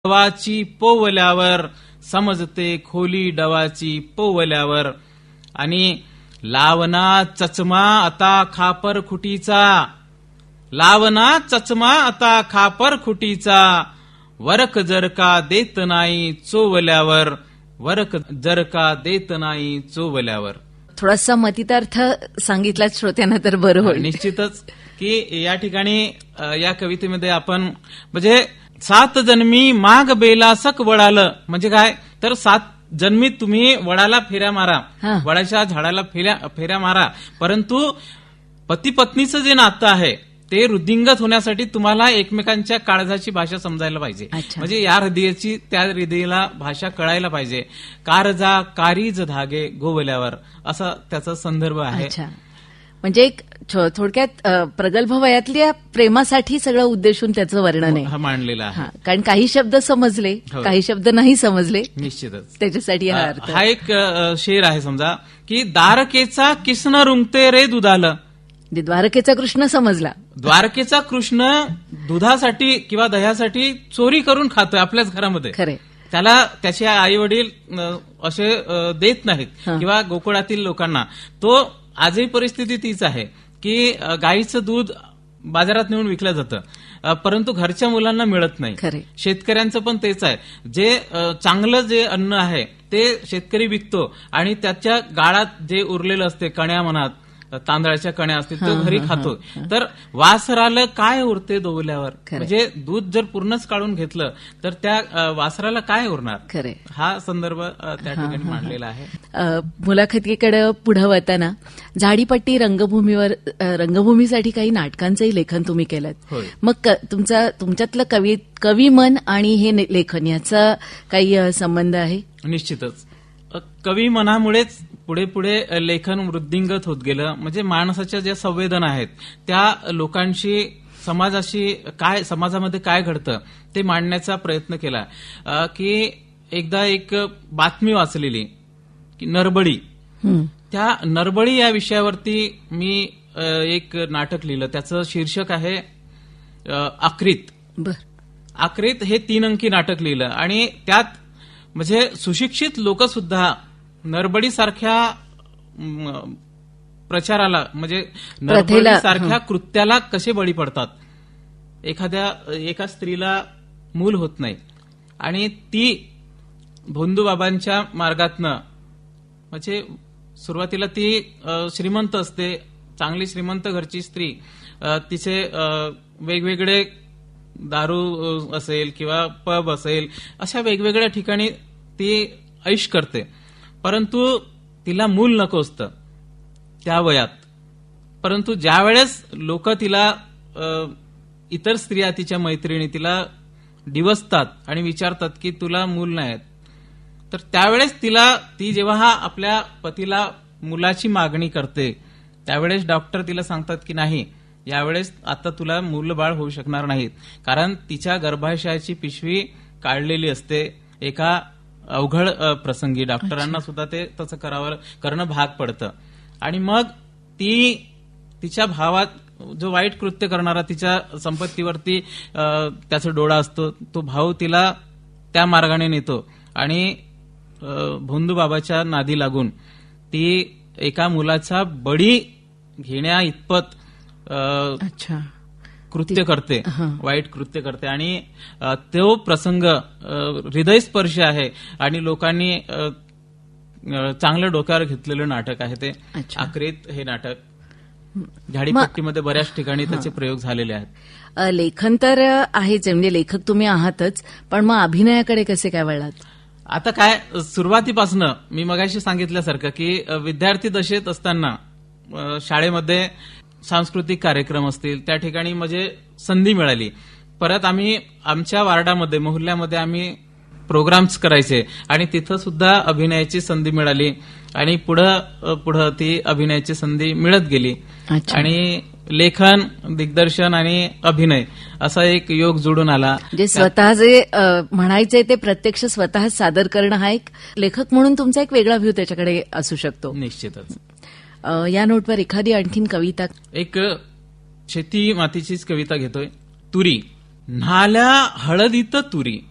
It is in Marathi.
डवाची पोवल्यावर समजते खोली डवाची पोवल्यावर. आणि लावना चचमा आता खापर खुटीचा, लावना चचमा आता खापर खुटीचा, वरक जर का देत नाही चोवल्यावर, वरक जर का देत नाही चोवल्यावर. थोडासा मतितार्थ सांगितलाच श्रोत्यांना तर बरं होईल. निश्चितच की या ठिकाणी या कवितेमध्ये आपण म्हणजे 7 जन्मी माग बेलासक वडालं म्हणजे काय तर 7 जन्मी तुम्ही वडाला फेऱ्या मारा, वडाच्या झाडाला फेऱ्या मारा, परंतु पती पत्नीचं जे नातं आहे ते वृद्धिंगत होण्यासाठी तुम्हाला एकमेकांच्या काळजाची भाषा समजायला पाहिजे. म्हणजे या हृदयाची त्या हृदयाला भाषा कळायला पाहिजे. कारजा कारीज धागे गोवल्यावर असा त्याचा संदर्भ आहे. म्हणजे एक थोडक्यात प्रगल्भ वयातल्या प्रेमासाठी सगळं उद्देशून त्याचं वर्णन आहे मांडलेलं आहे. कारण काही शब्द समजले, काही शब्द नाही समजले, निश्चितच त्याच्यासाठी हा अर्थ. हा एक शेर आहे समजा की द्वारकेचा किसन रुंगते रे दुधालं. द्वारकेचा कृष्ण समजला. द्वारकेचा कृष्ण दुधासाठी किंवा दह्यासाठी चोरी करून खातोय आपल्याच घरामध्ये. खरे त्याला त्याचे आई वडील असे देत नाहीत किंवा गोकुळातील लोकांना. तो आजही परिस्थिती तीच आहे की गाईचं दूध बाजारात नेऊन विकलं जातं परंतु घरच्या मुलांना मिळत नाही. शेतकऱ्यांचं पण तेच आहे. जे चांगलं जे अन्न आहे ते शेतकरी विकतो आणि त्याच्या गाळात जे उरलेलं असते कण्या मनात तांदळाच्या कण्या असतील तो घरी खातो. तर वासराला काय उरते दोवल्यावर, म्हणजे दूध जर पूर्णच काढून घेतलं तर त्या वासराला काय उरणार. खरे हा संदर्भ त्या ठिकाणी मांडलेला आहे. मुलाखतीकडे पुढे वळताना झाडीपट्टी रंगभूमीसाठी काही नाटकांचंही लेखन तुम्ही केलं. मग तुमच्यातलं कवी मन आणि हे लेखन याचा काही संबंध आहे. निश्चितच कवी मनामुळेच पुढे पुढे लेखन वृद्धिंगत होत गेलं. म्हणजे माणसाच्या ज्या संवेदना आहेत त्या लोकांशी समाजाशी काय समाजामध्ये काय घडतं ते मांडण्याचा प्रयत्न केला. की एकदा एक बातमी वाचलेली की नरबळी, त्या नरबळी या विषयावरती मी एक नाटक लिहिलं. त्याचं शीर्षक आहे आक्रीत. आक्रीत हे 3 अंकी नाटक लिहिलं आणि त्यात म्हणजे सुशिक्षित लोक सुद्धा नरबडीसारख्या प्रचाराला म्हणजे नरबडीसारख्या कृत्याला कसे बळी पडतात. एका स्त्रीला मूल होत नाही आणि ती भोंदूबाबांच्या मार्गातनं म्हणजे सुरुवातीला ती श्रीमंत असते, चांगली श्रीमंत घरची स्त्री. तिचे वेगवेगळे दारू असेल किंवा पब असेल अशा वेगवेगळ्या ठिकाणी ती ऐश करते, परंतु तिला मूल नको असतं त्या वयात. परंतु ज्या वेळेस लोक तिला इतर स्त्रिया तिच्या मैत्रिणी तिला डिवसतात आणि विचारतात की तुला मूल नाही, तर त्यावेळेस ती जेव्हा आपल्या पतीला मुलाची मागणी करते त्यावेळेस डॉक्टर तिला सांगतात की नाही, यावेळेस आता तुला मूलबाळ होऊ शकणार नाहीत, कारण तिच्या गर्भाशयाची पिशवी काढलेली असते एका अवघड प्रसंगी. डॉक्टरांना सुद्धा ते तसं करणं भाग पडतं. आणि मग ती तिच्या भावात जो वाईट कृत्य करणारा तिच्या संपत्तीवरती त्याचा डोळा असतो तो भाऊ तिला त्या मार्गाने नेतो आणि भोंदूबाबाच्या नादी लागून ती एका मुलाचा बळी घेण्या इतपत कृत्य करते, वाईट कृत्य करते. आणि तो प्रसंग हृदयस्पर्शी आहे आणि लोकांनी चांगलं डोक्यावर घेतलेलं नाटक आहे ते आक्रीत. हे नाटक झाडीपट्टीमध्ये बऱ्याच ठिकाणी त्याचे प्रयोग झालेले आहेत. लेखन तर आहेच, म्हणजे लेखक तुम्ही आहातच, पण मग अभिनयाकडे कसे काय वळलात. आता काय सुरुवातीपासनं मी मगाशी सांगितल्यासारखं की विद्यार्थी दशेत असताना शाळेमध्ये सांस्कृतिक कार्यक्रम असतील त्या ठिकाणी म्हणजे संधी मिळाली. परत आम्ही आमच्या वार्डामध्ये मोहल्ल्यामध्ये आम्ही प्रोग्राम्स करायचे आणि तिथं सुद्धा अभिनयाची संधी मिळाली आणि पुढं ती अभिनयाची संधी मिळत गेली. आणि लेखन, दिग्दर्शन आणि अभिनय असा एक योग जुळून आला. जे स्वतः जे म्हणायचे ते प्रत्यक्ष स्वतः सादर करणं हा एक लेखक म्हणून तुमचा एक वेगळा व्ह्यू त्याच्याकडे असू शकतो. निश्चितच. या नोटवर एखादी आणखीन कविता. एक शेती मातीचीच कविता घेतोय. तुरी न्हाल्या हळदीत तुरी,